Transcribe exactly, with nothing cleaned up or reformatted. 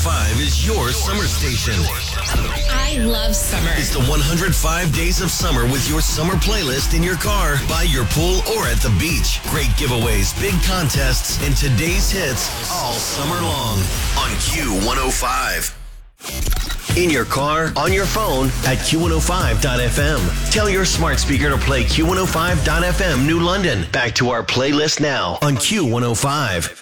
Five is your summer station. I love summer. It's the one hundred five days of summer with your summer playlist in your car, by your pool, or at the beach. Great giveaways, big contests, and today's hits all summer long on Q one oh five. In your car, on your phone, at Q one oh five dot f m. Tell your smart speaker to play Q one oh five dot f m New London. Back to our playlist now on Q one oh five.